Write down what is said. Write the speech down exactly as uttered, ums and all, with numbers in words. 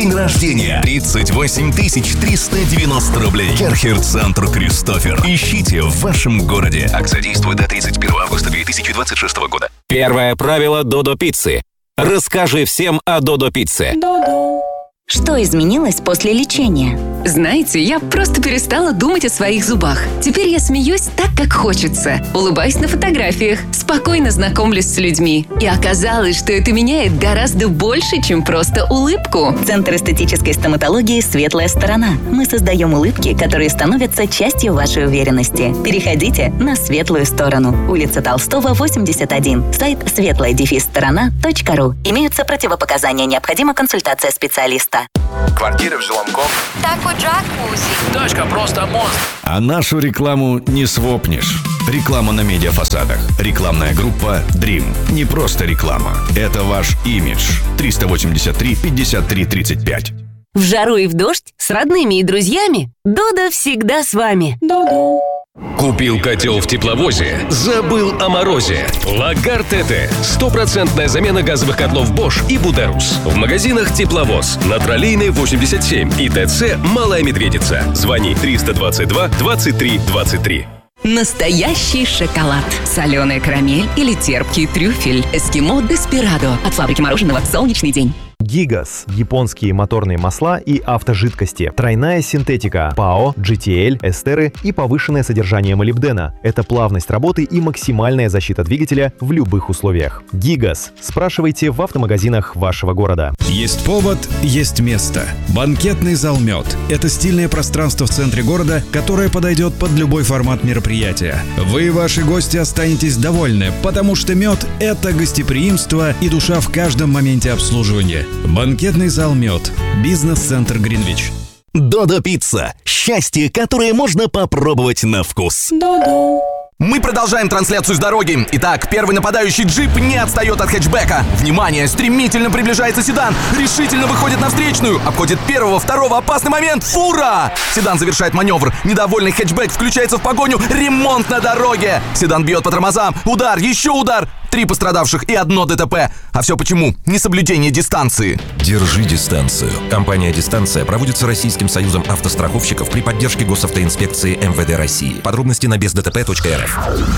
день рождения. тридцать восемь тысяч триста девяносто рублей. Керхер-центр Кристофер. Ищите в вашем городе. Акция действует до тридцать первого августа две тысячи двадцать шестого года. Первое правило Додо Пиццы. Расскажи всем о Додо Пицце. Додо. Что изменилось после лечения? Знаете, я просто перестала думать о своих зубах. Теперь я смеюсь так, как хочется. Улыбаюсь на фотографиях, спокойно знакомлюсь с людьми. И оказалось, что это меняет гораздо больше, чем просто улыбку. Центр эстетической стоматологии «Светлая сторона». Мы создаем улыбки, которые становятся частью вашей уверенности. Переходите на светлую сторону. Улица Толстого, восемьдесят один. Сайт светлая сторона точка ру. Имеются противопоказания. Необходима консультация специалиста. Квартира в Желомком. Такой джакузи. Тачка просто монстр. А нашу рекламу не свопнешь. Реклама на медиафасадах. Рекламная группа Dream. Не просто реклама. Это ваш имидж. триста восемьдесят три пятьдесят три тридцать пять. В жару и в дождь с родными и друзьями Додо всегда с вами. Додо. Купил котел в тепловозе, забыл о морозе. Лагар ТТ. Стопроцентная замена газовых котлов Bosch и Бутерус. В магазинах Тепловоз. На Троллейной восемьдесят семь и ТЦ Малая Медведица. Звони триста двадцать два двадцать три двадцать три. Настоящий шоколад. Соленая карамель или терпкий трюфель. Эскимо Деспирадо. От фабрики мороженого «Солнечный день». Гигас. Японские моторные масла и автожидкости. Тройная синтетика. ПАО, джи ти эл, эстеры и повышенное содержание молибдена. Это плавность работы и максимальная защита двигателя в любых условиях. Гигас. Спрашивайте в автомагазинах вашего города. Есть повод, есть место. Банкетный зал «Мед». Это стильное пространство в центре города, которое подойдет под любой формат мероприятия. Вы и ваши гости останетесь довольны, потому что «Мед» — это гостеприимство и душа в каждом моменте обслуживания. Банкетный зал «Мед». Бизнес-центр Гринвич. Додо Пицца. Счастье, которое можно попробовать на вкус. Додо. Мы продолжаем трансляцию с дороги. Итак, первый нападающий джип не отстает от хэтчбека. Внимание, стремительно приближается седан. Решительно выходит на встречную. Обходит первого, второго, опасный момент. Фура! Седан завершает маневр. Недовольный хэтчбек включается в погоню. Ремонт на дороге. Седан бьет по тормозам. Удар, еще удар. Три пострадавших и одно ДТП. А все почему? Несоблюдение дистанции. Держи дистанцию. Компания «Дистанция» проводится Российским союзом автостраховщиков при поддержке госавтоинспекции эм вэ дэ России. Подробности на без дэ тэ пэ точка эр эф.